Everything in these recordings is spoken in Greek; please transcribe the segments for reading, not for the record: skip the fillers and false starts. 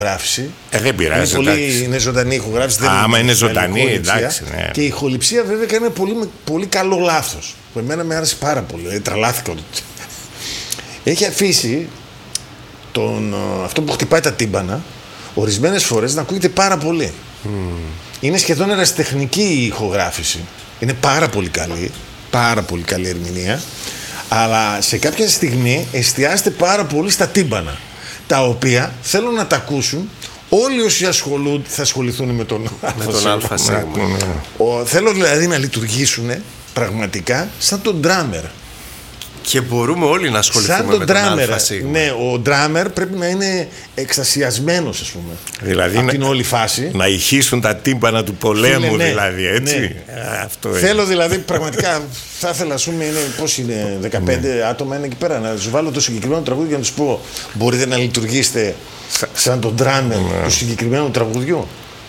ηχογράφηση. Δεν πειράζει. Είναι ζωντανή ηχογράφηση. Άμα είναι ζωντανή, εντάξει. Ναι. Και η ηχοληψία βέβαια έκανε πολύ καλό λάθος. Που εμένα με άρεσε πάρα πολύ. Τρελάθηκα. Έχει αφήσει αυτό που χτυπάει τα τύμπανα ορισμένες φορές να ακούγεται πάρα πολύ. Είναι σχεδόν ερασιτεχνική η ηχογράφηση. Είναι πάρα πολύ καλή. Πάρα πολύ καλή ερμηνεία. Αλλά σε κάποια στιγμή εστιάζεται πάρα πολύ στα τύμπανα, τα οποία θέλουν να τα ακούσουν όλοι όσοι θα ασχοληθούν με τον ΑΣ. Θέλω δηλαδή να λειτουργήσουν πραγματικά σαν τον ντράμερ. Και μπορούμε όλοι να ασχοληθούμε με τον ΑΣ. Ναι, ο ντράμερ πρέπει να είναι εκστασιασμένος, ας πούμε. Δηλαδή από την όλη φάση. Να ηχήσουν τα τύμπανα του πολέμου, ναι, δηλαδή, έτσι. Ναι. Αυτό θέλω δηλαδή πραγματικά, θα ήθελα, ας πούμε, πώς είναι, 15 άτομα είναι εκεί πέρα, να τους βάλω το συγκεκριμένο τραγούδι και να τους πω: μπορείτε να λειτουργήσετε σαν τον ντράμερ του συγκεκριμένου τραγουδιού.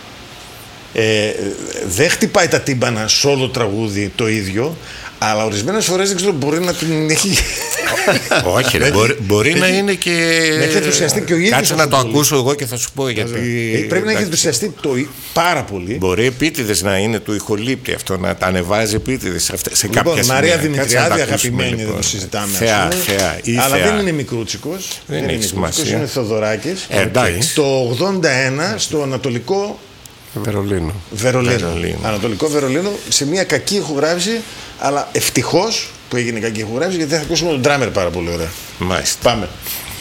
Δεν χτυπάει τα τύμπανα σε όλο το τραγούδι το ίδιο, αλλά ορισμένες φορές δεν ξέρω, μπορεί να την έχει. Όχι, μπορεί να είναι και. Να έχει ενθουσιαστεί και ο ίδιος. Κάτσε να το ακούσω εγώ και θα σου πω γιατί. Πρέπει να έχει ενθουσιαστεί πάρα πολύ. Μπορεί επίτηδες να είναι του ηχολήπτη αυτό, να τα ανεβάζει επίτηδες σε κάποια σημεία. Μαρία Δημητριάδη, αγαπημένη, δεν το συζητάμε. Θεά. Αλλά δεν είναι μικρούτσικος. Δεν έχει σημασία. Είναι Θοδωράκης. Εντάξει. Το 81 στο Ανατολικό Βερολίνο. Ανατολικό Βερολίνο, σε μια κακή ηχογράφηση, αλλά ευτυχώς που έγινε κακή ηχογράφηση, γιατί θα ακούσουμε τον ντράμερ πάρα πολύ ωραία. Μάλιστα. Πάμε.